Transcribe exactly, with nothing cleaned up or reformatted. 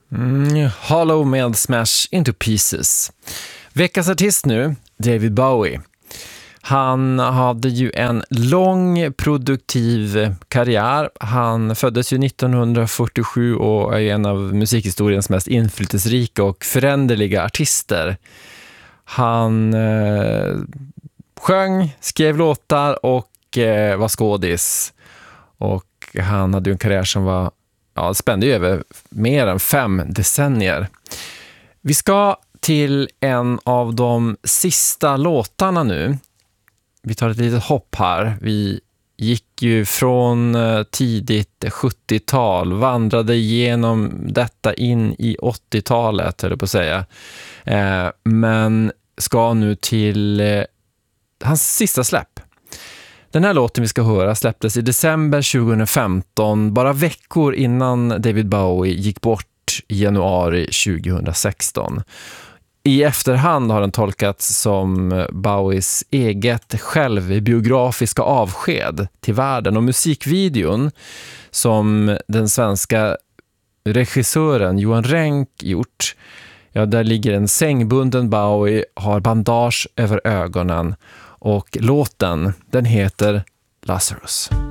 Mm, Hollow med Smash Into Pieces. Veckans artist nu, David Bowie. Han hade ju en lång produktiv karriär. Han föddes ju nittonhundrafyrtiosju och är en av musikhistoriens mest inflytelserika och föränderliga artister. Han eh, sjöng, skrev låtar och eh, var skådis. Och han hade ju en karriär som var ja, spände över mer än fem decennier. Vi ska till en av de sista låtarna nu. Vi tar ett litet hopp här. Vi gick ju från tidigt sjuttiotal, vandrade igenom detta in i åttiotalet, höll jag på att säga. Eh, men ska nu till eh, hans sista släpp. Den här låten vi ska höra släpptes i december tjugohundrafemton, bara veckor innan David Bowie gick bort i januari tjugohundrasexton. I efterhand har den tolkats som Bowies eget självbiografiska avsked till världen, och musikvideon som den svenska regissören Johan Renck gjort, ja, där ligger en sängbunden Bowie, har bandage över ögonen, och låten, den heter Lazarus.